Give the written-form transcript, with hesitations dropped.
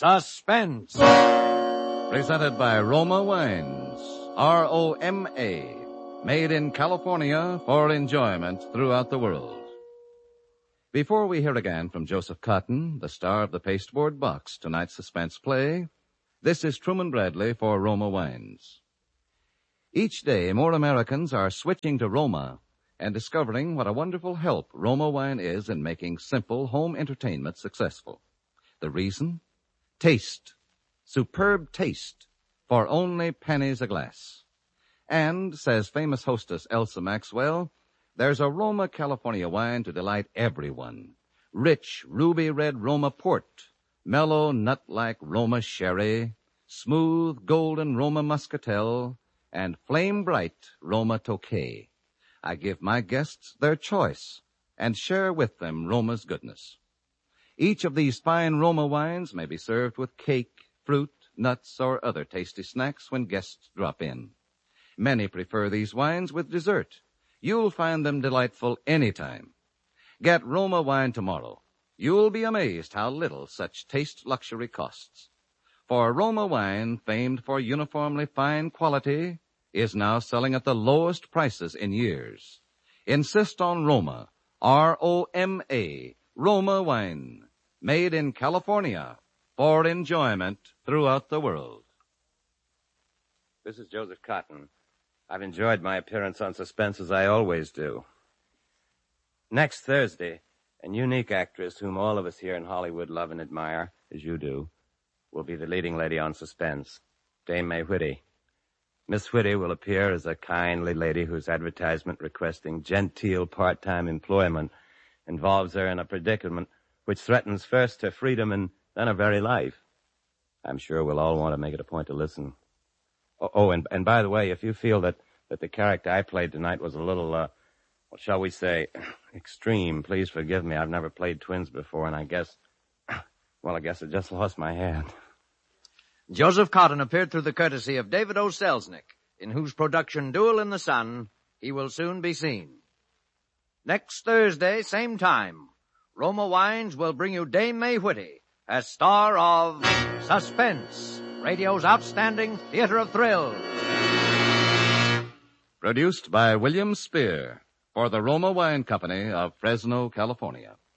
Suspense. Presented by Roma Wines. R-O-M-A. Made in California for enjoyment throughout the world. Before we hear again from Joseph Cotton, the star of the pasteboard box, tonight's suspense play, this is Truman Bradley for Roma Wines. Each day, more Americans are switching to Roma and discovering what a wonderful help Roma wine is in making simple home entertainment successful. The reason? Taste. Superb taste for only pennies a glass. And, says famous hostess Elsa Maxwell, there's a Roma California wine to delight everyone. Rich, ruby red Roma port, mellow, nut-like Roma sherry, smooth, golden Roma muscatel, and flame-bright Roma Tokay. I give my guests their choice and share with them Roma's goodness. Each of these fine Roma wines may be served with cake, fruit, nuts, or other tasty snacks when guests drop in. Many prefer these wines with dessert. You'll find them delightful anytime. Get Roma wine tomorrow. You'll be amazed how little such taste luxury costs. For Roma wine, famed for uniformly fine quality, is now selling at the lowest prices in years. Insist on Roma, R-O-M-A, Roma wine, made in California for enjoyment throughout the world. This is Joseph Cotton. I've enjoyed my appearance on Suspense as I always do. Next Thursday, a unique actress whom all of us here in Hollywood love and admire, as you do, will be the leading lady on Suspense, Dame May Whitty. Miss Whitty will appear as a kindly lady whose advertisement requesting genteel part-time employment involves her in a predicament which threatens first her freedom and then her very life. I'm sure we'll all want to make it a point to listen. And by the way, if you feel that the character I played tonight was a little, what shall we say, extreme, please forgive me. I've never played twins before, and I guess I just lost my head. Joseph Cotton appeared through the courtesy of David O. Selznick, in whose production Duel in the Sun he will soon be seen. Next Thursday, same time, Roma Wines will bring you Dame May Whitty as star of Suspense, radio's outstanding theater of thrills. Produced by William Spear for the Roma Wine Company of Fresno, California.